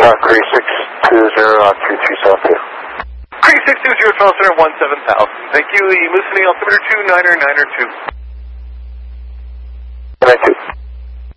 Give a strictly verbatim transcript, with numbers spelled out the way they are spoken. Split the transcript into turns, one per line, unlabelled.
uh, Cree six two zero on two three seven two.
Cree six two zero, twelve center, one seven thousand. Thank you, listening altimeter two niner niner two.
nine two.